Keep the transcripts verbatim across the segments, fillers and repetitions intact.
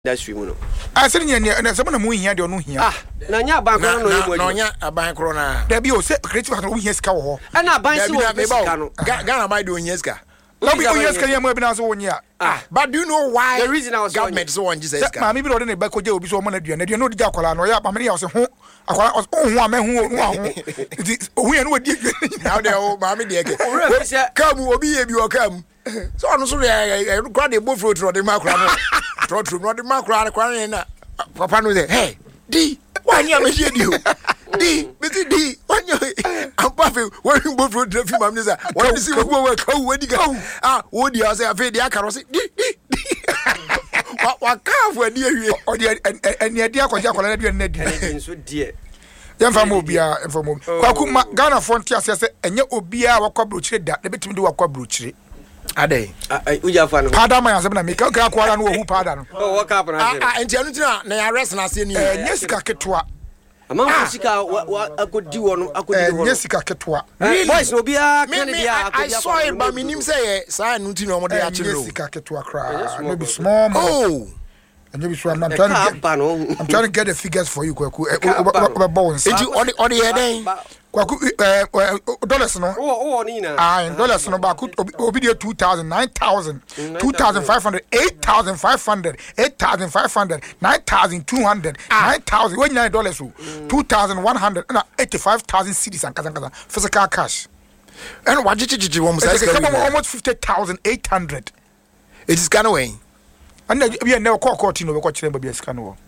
industry mu no asere nya na se mo na mu hia de ono hia ah na nya aban kro no yemu na nya aban kro na da bi o se creative hat no hia sika wo ho e na aban si wo sika no Ghana mai do hia sika no bi o hia sika nya mo bi na so wo nya ah but do you know why the reason I was government so on Jesus sika ma mi bi do ne ba ko je obi so mo na dua na dua no di akola no ya ba me ya se ho akola o ho amehu o ho o hu ya no wadi now de o ma me de ke kam obi ye bi o kam so ono so ya kwa de bo fruit ro de makra no tro tro no de makra na kwa na papa no say hey di wanya me hie di o di beti di wanya ampa fe wo bo fruit de fi mam ni say wo di si wo wo ka wo di ka ah wo di o say afi di aka ro say di di wa wa ka fo di awie o di eni adi akoja akola na dua na di nso die yemfa mo bia yemfa mo kwaku ma Ghana frontier se se enye obia wakwa brochire da de betimi de wakwa brochire ade uja fa no pada man asem na me ka ka kwara no hu pada no oh waka up na ah enti anu tina na ya rest na se ni enye sika ketwa amam sika akodi wono akodi wono enye sika ketwa boys no bia kan bia akodi I saw it but minim say sa anu tina omo de a chiro enye sika ketwa kra no be small man oh and you I'm trying to get, I'm trying to get the figures for you kwaku bones enti odi odi heden kwaku dollars no oh oh ni na ah dollars no ba ku obi de two thousand nine thousand two thousand five hundred eight thousand five hundred eight thousand five hundred nine thousand two hundred nine thousand when nine dollars two thousand one hundred and eighty-five thousand cedis and kaza kaza physical cash and what did you want say almost fifty thousand eight hundred it is kind of way and we never call court no we call chire ba scan wo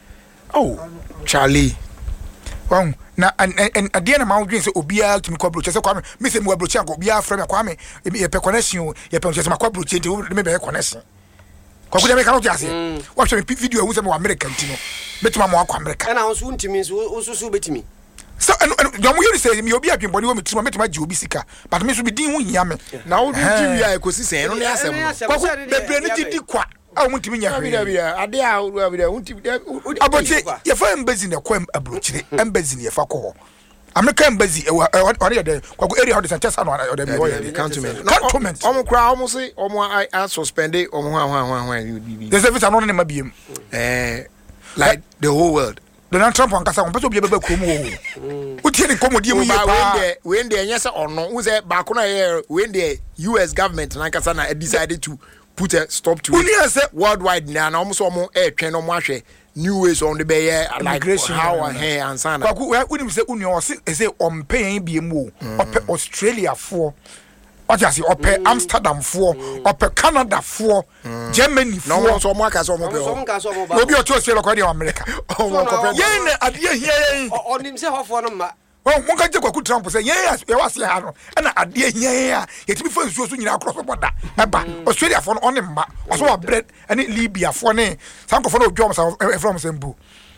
oh Charlie wow na and and adie na ma wodwen se obia tumi kwa broche se kwa me se mo broche anko obia fra me kwa me ye pe connection ye pe se ma kwa broche nti me be connection kwa ku de me kan otu ase wa hwe me video hu se me wa America nti no betuma mo akwa America na won so ntimi so osusu betimi so no mo yiri se me obi adwenbodi wo metuma metuma ji obi sika but me so be din hu hia me na wo di wi a ekosi sen no ne asem kwa ku bebre ni didi kwa a mo ntimi nya hwe ade a wo bi da untimi aboche ye fa embassy na kwa abrochire embassy ye fa ko American embassy e ori de kwa area how the Sanchez no o de be o ye cantonment cantonment omo kra omo se omo I suspend omo ho ho ho ho the service no ne ma biem eh like the whole world Donald Trump ankasa on peso bia beba krom wo utie ni komodie mu ye pa we we dey nyese ono wo se ba ko na ye we dey U S government na ankasa na decided to put a stop to it worldwide now na almost omo e twen no mo ahwe new ways on the bay like how and here and sana kwaku we nim say unu o say ompen bi mu o Australia for what you say ope Amsterdam for ope Canada for Germany for no so mo aka so mo pe o obi o to say lokọ dey America yen na ade hia yen o nim say hofo no ma oh mo ka je kwaku Trump say yen ya wase ha no na ade hia yen a yetimi fa nsuo so nyina cross border eba Australia for on mma waso wa bread ani Libya for ne sanko for no dwom sa from sembu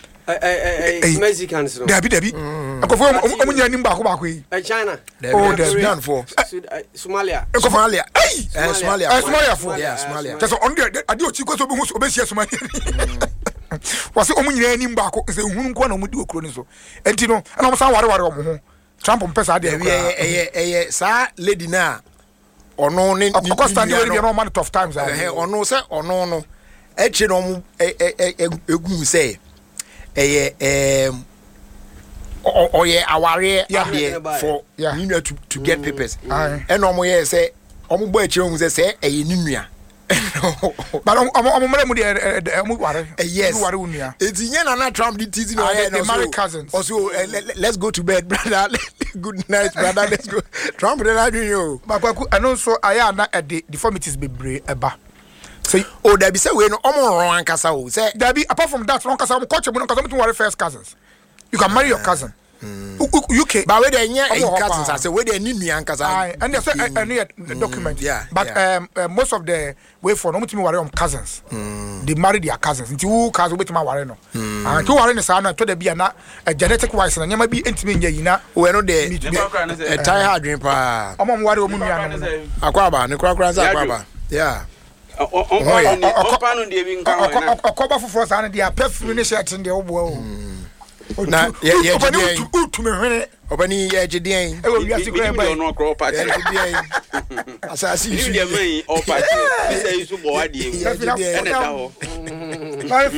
eh eh Mexicans no dabi dabi akofo omo nya nim ba ko ba ko yi China oh the Sudan for Somalia Somalia eh Somalia Somalia for yeah Somalia just on there ade o chi ko so bi hu so be sia Somalia wase omo nyina nim ba ko se hunu ko na omo di okro ni so enti no na omo san ware ware omo ho Trump mpesa de eh eh eh sa lady na ono ni ni stand there no man tough times eh ono se ono no echi no omo egu se eh eh or yeah aware yeah for yeah you to to get papers and omo yeah say omo bo echi ohun say say eh ninua but omo omo mara mu de omo ware yes ware unua etinya na na Trump did teasing on the married cousins also let's go to bed brother good night brother let's go Trump dey na do you but kwaku ano so aya na the deformities bebre eba say oh there be say we no omo ron ankasa o say there be apart from that ron kasa omo culture mu no kasa omo tun ware first cousins you can marry your cousin U K but we dey nya cousins I say we dey ni nua ankasa and they say any document yeah but yeah. um uh, most of the way for no mutimi ware on cousins mm. they marry their cousins nti who cousin betima ware no and to ware ne sa na to da bia na genetic wise na nyama bi entimi nya yina we no dey e tie hard dream pa omo mo ware omu nua no akwaba ne kura kura sa akwaba yeah o o o panu de bi nkan na akwaba foforo sa na dia perfume ne shirt de wo bo na ye ye je utu me hwene obani ye je den e wo wiase kra ba no kro party asasi isu de mai o party bisa isu bo ade e na da ho Ɔyɛ